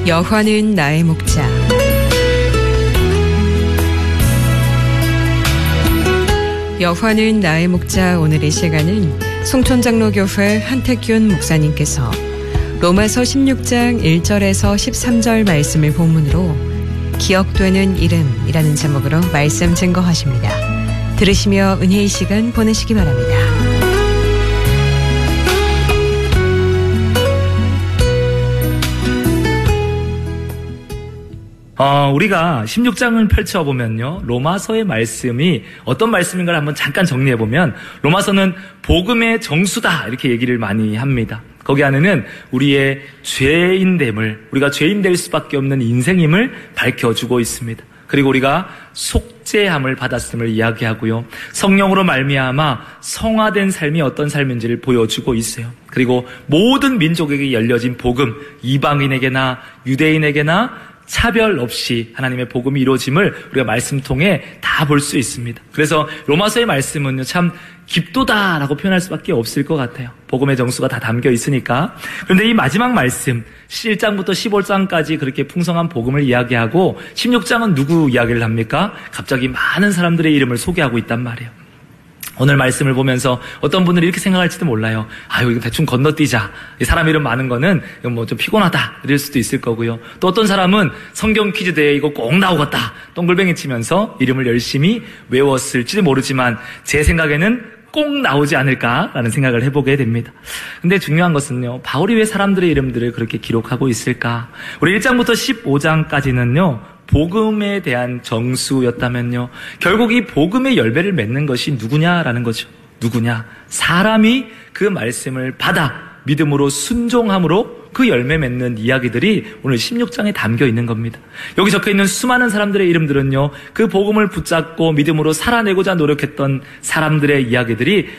여호와는 나의 목자. 여호와는 나의 목자. 오늘의 시간은 송촌장로교회 한택균 목사님께서 로마서 16장 1절에서 13절 말씀을 본문으로 기억되는 이름이라는 제목으로 말씀 증거하십니다. 들으시며 은혜의 시간 보내시기 바랍니다. 우리가 16장을 펼쳐보면요, 로마서의 말씀이 어떤 말씀인가를 한번 잠깐 정리해보면, 로마서는 복음의 정수다 이렇게 얘기를 많이 합니다. 거기 안에는 우리의 죄인됨을, 우리가 죄인 될 수밖에 없는 인생임을 밝혀주고 있습니다. 그리고 우리가 속죄함을 받았음을 이야기하고요, 성령으로 말미암아 성화된 삶이 어떤 삶인지를 보여주고 있어요. 그리고 모든 민족에게 열려진 복음, 이방인에게나 유대인에게나 차별 없이 하나님의 복음이 이루어짐을 우리가 말씀 통해 다 볼 수 있습니다. 그래서 로마서의 말씀은요, 참 깊도다라고 표현할 수밖에 없을 것 같아요. 복음의 정수가 다 담겨 있으니까. 그런데 이 마지막 말씀 1장부터 15장까지 그렇게 풍성한 복음을 이야기하고 16장은 누구 이야기를 합니까? 갑자기 많은 사람들의 이름을 소개하고 있단 말이에요. 오늘 말씀을 보면서 어떤 분들이 이렇게 생각할지도 몰라요. 이거 대충 건너뛰자. 이 사람 이름 많은 거는 뭐 좀 피곤하다 이럴 수도 있을 거고요. 또 어떤 사람은 성경 퀴즈 대회 이거 꼭 나오겠다 동글뱅이 치면서 이름을 열심히 외웠을지도 모르지만 제 생각에는 꼭 나오지 않을까라는 생각을 해보게 됩니다. 근데 중요한 것은요, 바울이 왜 사람들의 이름들을 그렇게 기록하고 있을까? 우리 1장부터 15장까지는요 복음에 대한 정수였다면요, 결국 이 복음의 열매를 맺는 것이 누구냐라는 거죠. 누구냐? 사람이 그 말씀을 받아 믿음으로 순종함으로 그 열매 맺는 이야기들이 오늘 16장에 담겨 있는 겁니다. 여기 적혀있는 수많은 사람들의 이름들은요, 그 복음을 붙잡고 믿음으로 살아내고자 노력했던 사람들의 이야기들이